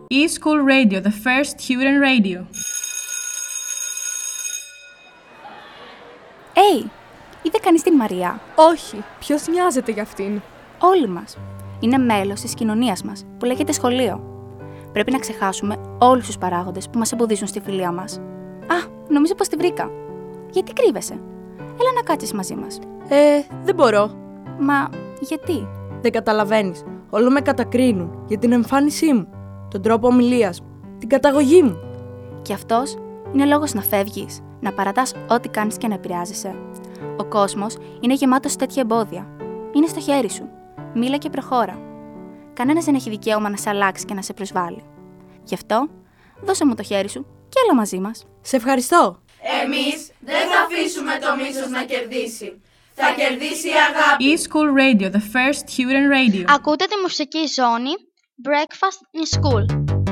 E-School Radio, the first student radio. Είδε κανείς την Μαρία? Όχι, ποιος νοιάζεται για αυτήν? Όλοι μας. Είναι μέλος της κοινωνίας μας, που λέγεται σχολείο. Πρέπει να ξεχάσουμε όλους τους παράγοντες που μας εμποδίζουν στη φιλία μας. Νομίζω πως τη βρήκα. Γιατί κρύβεσαι? Έλα να κάτσεις μαζί μας. Δεν μπορώ. Μα γιατί? Δεν καταλαβαίνεις. Όλο με κατακρίνουν για την εμφάνισή μου, τον τρόπο ομιλίας μου, την καταγωγή μου. Και αυτός είναι λόγος να φεύγεις, να παρατάς ό,τι κάνεις και να επηρεάζεσαι. Ο κόσμος είναι γεμάτος τέτοια εμπόδια. Είναι στο χέρι σου. Μίλα και προχώρα. Κανένας δεν έχει δικαίωμα να σε αλλάξει και να σε προσβάλλει. Γι' αυτό, δώσε μου το χέρι σου και έλα μαζί μας. Σε ευχαριστώ. Εμείς δεν θα αφήσουμε το μίσος να κερδίσει. Θα κερδίσει η αγάπη. E-School Radio, the first student radio. Ακούτε τη μουσική ζώνη Breakfast in School.